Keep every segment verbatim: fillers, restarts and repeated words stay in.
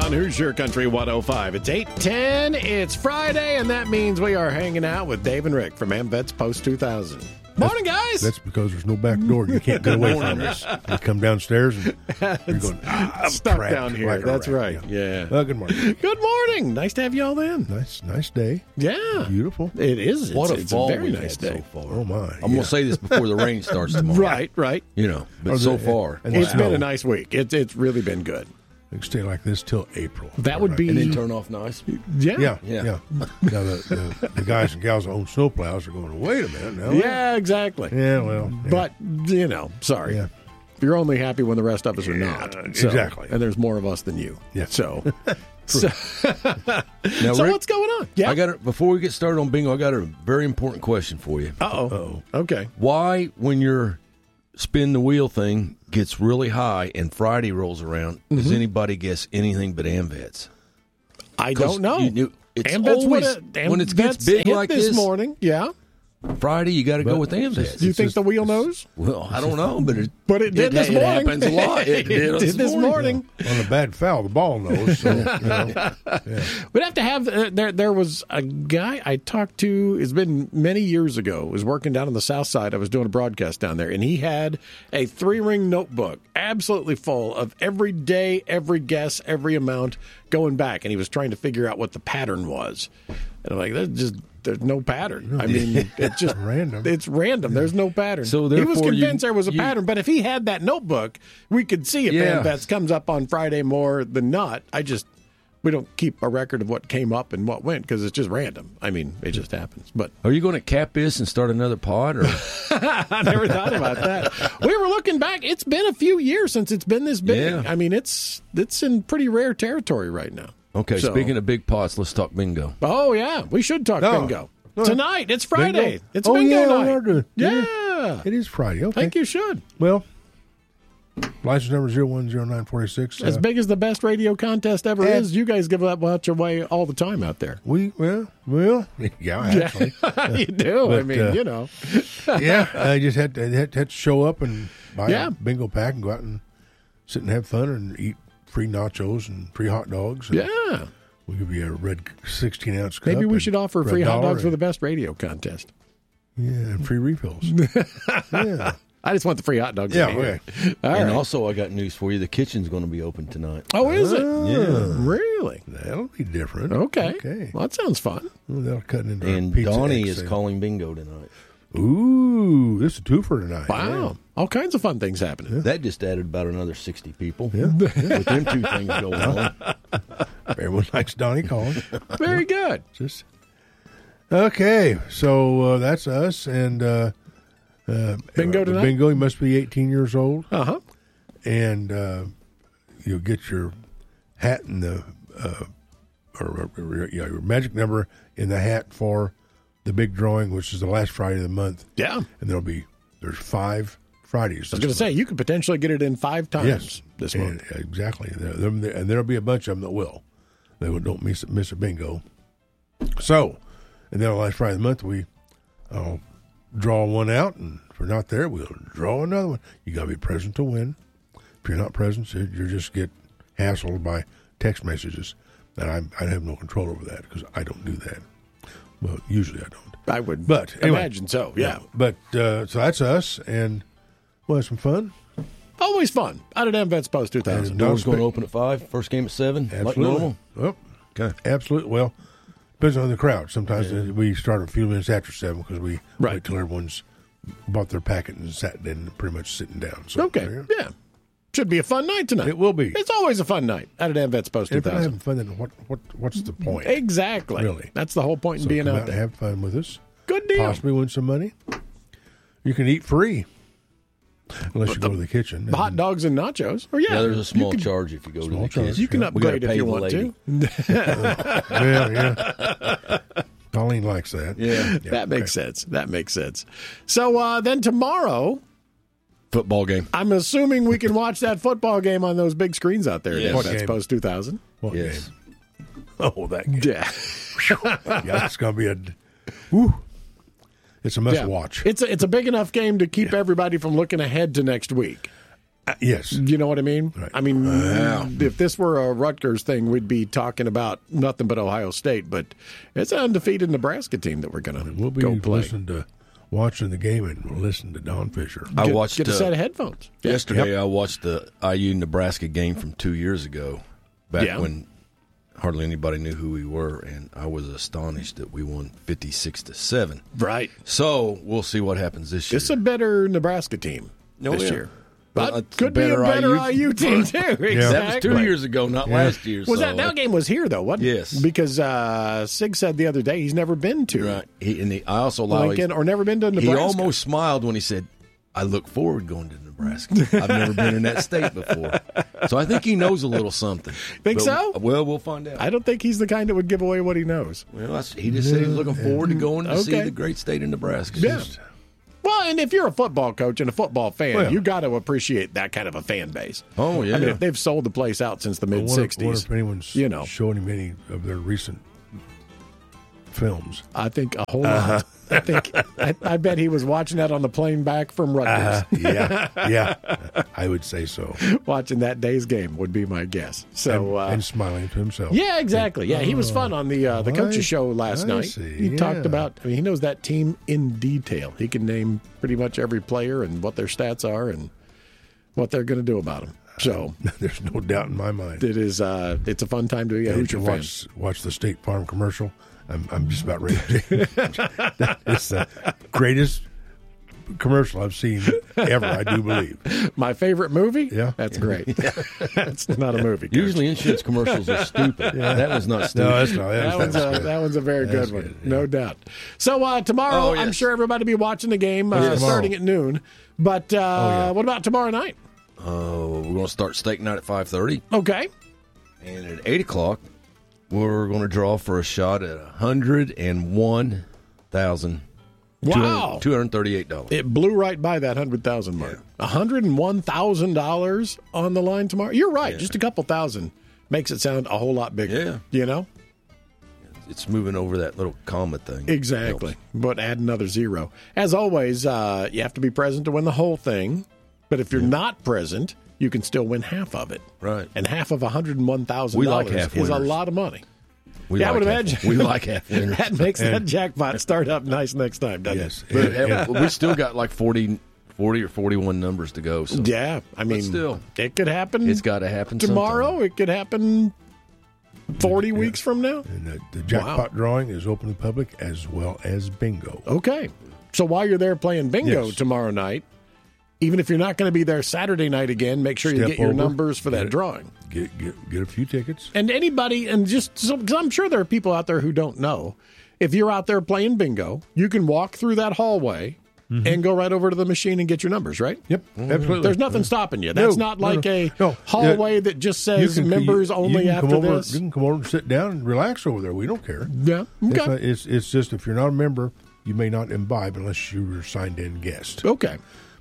on Hoosier Country one oh five. It's eight ten, it's Friday, and that means we are hanging out with Dave and Rick from AmVet's Post two thousand. Morning, guys. That's because there's no back door. You can't get away from us. You come downstairs and you're going, ah, I'm stuck trapped down here. like a That's rat. right. Yeah. yeah. Well, good morning. Good morning. Nice to have you all in. Nice, nice day. Yeah. Beautiful. It is. What it's, a it's fall a very we've nice had day. so far. Oh, my. I'm yeah. going to say this before the rain starts tomorrow. Right, right. You know, but Or so the- far. and It's wow. been a nice week. It's it's really been good. We can stay like this till April. That would be. And then turn off nice. Yeah. Yeah, Yeah. yeah. Now, the, the, the guys and gals that own snowplows are going, wait a minute now. Yeah, exactly. Yeah, well. Yeah. But, you know, sorry. Yeah. You're only happy when the rest of us are not. So- exactly. And there's more of us than you. Yeah. So, so, Now, so Rick, what's going on? Yeah. I got a, before we get started on bingo, I got a very important question for you. Uh-oh. Uh-oh. Okay. Why, when your spin the wheel thing gets really high and Friday rolls around, Mm-hmm. does anybody guess anything but AmVets? I 'Cause don't know. you knew- it's AmVets always- would have- when it gets AmVets big hit like this this- morning. Yeah. Friday, you got to go But with AmVets. Do you think just- the wheel knows? Well, I don't know, but it, But it did this it morning. happens a lot. It did, It did this morning. On a bad foul, the ball knows. So, you know, yeah. We'd have to have uh, there. There was a guy I talked to. It's been many years ago. Was working down on the south side. I was doing a broadcast down there, and he had a three ring notebook, absolutely full of every day, every guess, every amount going back, and he was trying to figure out what the pattern was. And I'm like, there's just there's no pattern. I mean, it's just Random. It's random. There's no pattern. So he was therefore you- convinced there was a you- pattern, but if he had that notebook, we could see if Yeah. AmVets comes up on Friday more than not. I just. We don't keep a record of what came up and what went because it's just random. I mean, it just happens. But Are you going to cap this and start another pod? Or I never thought about that. We were looking back. It's been a few years since it's been this big. Yeah. I mean, it's it's in pretty rare territory right now. Okay, So- speaking of big pots, let's talk bingo. Oh, yeah. We should talk No. bingo. No. Tonight. It's Friday. Bingo? It's Oh, bingo yeah, night. we are doing- yeah. It is Friday. I Okay. think you should. Well, license number zero one zero nine four six. As Uh, big as the best radio contest ever and- is, you guys give that much away all the time out there. we, well, well, yeah, actually. you do. I But, mean, uh, you know. yeah, I just had to, had, had to show up and buy Yeah. a bingo pack and go out and sit and have fun and eat free nachos and free hot dogs. And Yeah. we'll give you a red sixteen ounce cup. Maybe we and should offer for a free hot dollar dogs for and- the best radio contest. Yeah, and free refills. yeah. I just want the free hot dogs. Yeah, to be here. okay. All and right. also, I got news for you. The kitchen's going to be open tonight. Oh, is it? Yeah. Really? That'll be different. Okay. Okay. Well, that sounds fun. Well, that'll cut into our And pizza Donnie egg is sale. calling bingo tonight. Ooh, this is a twofer tonight. Wow. All kinds of fun things happening. That just added about another sixty people. Yeah. With them two things going on. Everyone likes Donnie calling. Very good. Just okay. So uh, that's us. And uh, uh, Bingo uh, tonight? Bingo. You must be eighteen years old, Uh huh. and uh, you'll get your hat in the uh, or, or, or yeah, your magic number in the hat for the big drawing, which is the last Friday of the month. Yeah. And there'll be there's five Fridays. I was going to say, you could potentially get it in five times Yes, this and, month. exactly. There- there- And there'll be a bunch of them that will. They will- don't miss miss a bingo. So, and then on last Friday of the month, we I'll draw one out, and if we're not there, we'll draw another one. You got to be present to win. If you're not present, you you just get hassled by text messages, and I I have no control over that because I don't do that. Well, usually I don't. I would But anyway, imagine so, yeah. But uh, so that's us, and we'll have some fun. Always fun. Out at AmVets Post two thousand. And Doors going to spe- open at five. First game at seven. Like Absolutely. normal. Oh, okay. Absolutely. Well, depends on the crowd. Sometimes we start a few minutes after seven because we Right. wait till everyone's bought their packet and sat down, pretty much sitting down. So Okay. there. Yeah. Should be a fun night tonight. It will be. It's always a fun night out at AmVets Post And two if we're not thousand. having fun, then what, what, what's the point? Exactly. Really. That's the whole point in So being come out out and there. have fun with us. Good deal. Possibly win some money. You can eat free. Unless you go to the kitchen. Hot dogs and nachos. Or yeah, Yeah, there's a small you can, charge if you go to Small the charge. kids. You can Yeah. We gotta upgrade if pay you the want lady. to. Yeah, yeah. Colleen likes that. Yeah. That makes sense. That makes sense. So uh, then tomorrow, Football game. I'm assuming we can watch that football game on those big screens out there. Yes. Yeah, What that's game? Post two thousand. What Yes. game? Oh, that game. Yeah. Yeah, it's going to be a. Woo. It's a must Yeah. watch. It's a, it's a big enough game to keep everybody from looking ahead to next week. Uh, yes. You know what I mean? Right. I mean, Wow. if this were a Rutgers thing, we'd be talking about nothing but Ohio State. But it's an undefeated Nebraska team that we're going to We'll be go play. listening to, watching the game and we'll listen to Don Fisher. I Get, watched get a uh, set of headphones. Yeah. yesterday. I watched the I U Nebraska game from two years ago, back Yeah. when hardly anybody knew who we were, and I was astonished that we won fifty-six to seven. Right. So we'll see what happens this year. It's a better Nebraska team Oh, this yeah. year. Well, But it's could be a better better I I U U team, too. Exactly. That was two years ago, not Yeah. last year. Was so that that game was here, though, wasn't it? Yes. Because uh, Sig said the other day he's never been to right? He, and he, I also allow Lincoln or never been to he Nebraska. almost smiled when he said, "I look forward going to Nebraska. I've never been in that state before." So I think he knows a little something. Think But- so? Well, we'll find out. I don't think he's the kind that would give away what he knows. Well, that's, he just said he's looking forward to going to see Okay. the great state of Nebraska. Yeah. Well, and if you're a football coach and a football fan, Well, you got to appreciate that kind of a fan base. Oh, yeah. I mean, if they've sold the place out since the I mid wonder, wonder sixties, if anyone's you know. showing him any of their recent films. I think a whole lot. I think I, I bet he was watching that on the plane back from Rutgers. yeah, yeah, I would say so. Watching that day's game would be my guess. So, and, uh, and smiling to himself. yeah, exactly. Yeah, he was fun on the uh, the I- coaches show last I night. see, He yeah. talked about. I mean, he knows that team in detail. He can name pretty much every player and what their stats are and what they're going to do about them. So There's no doubt in my mind. it is. Uh, it's a fun time to be a And Hoosier to fan. watch, watch the State Farm commercial. I'm, I'm just about ready. To, it's the greatest commercial I've seen ever, I do believe. My favorite movie? Yeah. That's great. That's not a movie. Coach. Usually insurance commercials are stupid. That was not stupid. No, that's not. That's, That one's, that's a, good. that one's a very That's good one, good, yeah. no doubt. So uh, tomorrow, Oh, yes. I'm sure everybody will be watching the game uh, Yes. starting at noon. But uh, yeah. what about tomorrow night? Uh, we're going to start steak night at five thirty, Okay. and at eight o'clock, we're going to draw for a shot at one hundred one thousand Wow. two hundred thirty-eight dollars. It blew right by that one hundred thousand mark. one hundred one thousand dollars on the line tomorrow. You're right. Yeah. Just a couple thousand makes it sound a whole lot bigger. Yeah. You know? It's moving over that little comma thing. Exactly. Helps. But add another zero. As always, uh, you have to be present to win the whole thing. But if you're not present, you can still win half of it. Right. And half of one hundred one thousand We dollars like half is a winners. lot of money. We Yeah, I like would half- imagine. We like half winners. That makes that And- jackpot start up nice next time, doesn't Yes. it? But And- have- we still got like forty, forty or forty-one numbers to go. So Yeah. I mean, still, it could happen it's got to happen tomorrow. sometime. It could happen forty weeks from now. And the, the jackpot drawing is open to the public as well as bingo. Okay. So while you're there playing bingo Yes. tomorrow night, even if you're not going to be there Saturday night again, make sure you Step get your over, numbers for get that it. drawing. Get get get a few tickets. And anybody, and just so, because I'm sure there are people out there who don't know, if you're out there playing bingo, you can walk through that hallway and go right over to the machine and get your numbers, right? Yep, absolutely. There's nothing stopping you. That's No, not no, like no. a No. hallway that just says members you- only you can after come over, this. You can come over and sit down and relax over there. We don't care. Yeah. It's, Okay. not- it's it's just if you're not a member, you may not imbibe unless you're a signed in guest. Okay.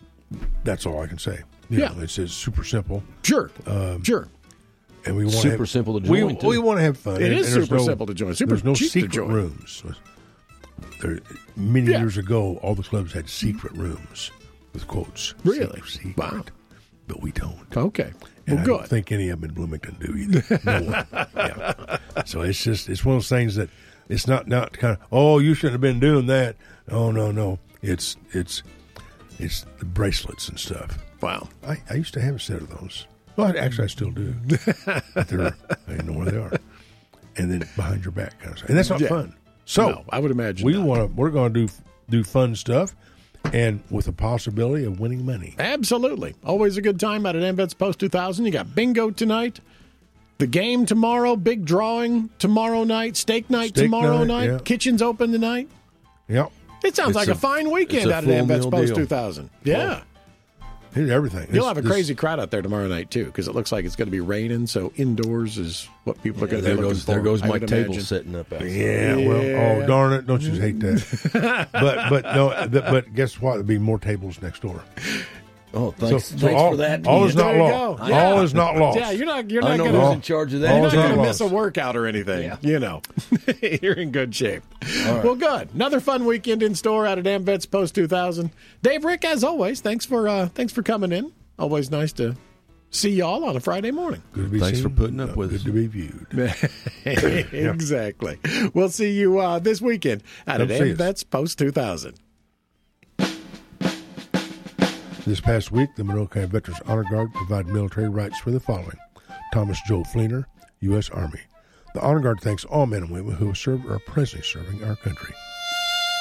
That's all I can say. You Yeah. know, it's just super simple, Sure. Um, sure. and we want Super have, simple to we, join, too. We want to have fun. It and, is and there's super no- simple to join. Super there's no cheap to secret join. rooms. There, many Yeah. years ago, all the clubs had secret rooms with quotes. Really? Secret, secret. Wow. But we don't. Okay. And Well, I good. don't think any of them in Bloomington do either. No one. Yeah. So it's just it's one of those things that it's not not kind of oh you shouldn't have been doing that. Oh no no it's it's it's the bracelets and stuff. Wow. I, I used to have a set of those. Well, actually, I still do. But they're, I don't know where they are. And then behind your back kind of stuff. And that's not Yeah. fun. So No, I would imagine we not. want to. We're going to do do fun stuff, and with the possibility of winning money. Absolutely. Always a good time out at AmVets Post two thousand. You got bingo tonight, the game tomorrow, big drawing tomorrow night, steak night Steak tomorrow night, night, yeah. kitchen's open tonight. Yep, It sounds It's like a, a- fine weekend it's a out at full AmVets meal Post deal. two thousand. Yeah. it's everything. You'll This- have a this- crazy crowd out there tomorrow night, too, because it looks like it's going to be raining, so indoors is what people are going to there be looking goes for. there goes I my would table imagine. setting up. Outside. Yeah, well, Yeah. oh darn it! Don't you hate that? but but no, th- but guess what? There'll be more tables next door. Oh, thanks, so thanks all, for that. all is There not you lost. go. All Yeah. is not lost. Yeah, you're not, you're I not know going who's to. in charge of You're that. All not is going to not miss a lost. workout or anything. Yeah. You know, you're in good shape. Well, good. Another fun weekend in store out at AmVets Post two thousand. Dave, Rick, as always, thanks for uh, thanks for coming in. Always nice to see y'all on a Friday morning. Good to be Thanks seen, for putting up uh, with good us. to be viewed. Exactly. We'll see you uh, this weekend out Come at see M us. Vets Post two thousand. This past week, the Monroe County Veterans Honor Guard provided military rights for the following: Thomas Joe Fleener, U S Army. The Honor Guard thanks all men and women who have served or are presently serving our country.